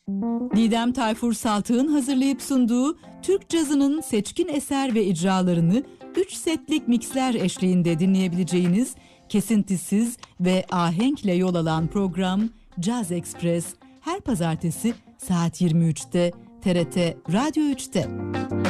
Didem Tayfur Saltık'ın hazırlayıp sunduğu Türk cazının seçkin eser ve icralarını 3 setlik mixler eşliğinde dinleyebileceğiniz kesintisiz ve ahenkle yol alan program Caz Express her pazartesi saat 23'te TRT Radyo 3'te.